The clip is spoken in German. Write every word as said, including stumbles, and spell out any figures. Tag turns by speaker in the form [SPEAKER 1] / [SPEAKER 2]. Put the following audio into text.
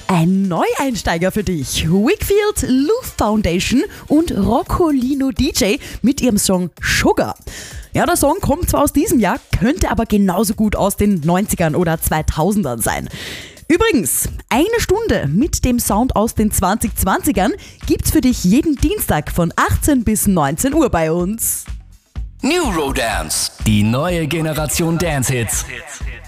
[SPEAKER 1] Ein Neueinsteiger für dich. Wakefield, Loof Foundation und Roccolino D J mit ihrem Song Sugar. Ja, der Song kommt zwar aus diesem Jahr, könnte aber genauso gut aus den neunzigern oder zweitausendern sein. Übrigens, eine Stunde mit dem Sound aus den zwanzig zwanzigern gibt's für dich jeden Dienstag von achtzehn bis neunzehn Uhr bei uns.
[SPEAKER 2] Neurodance, die neue Generation Dance-Hits.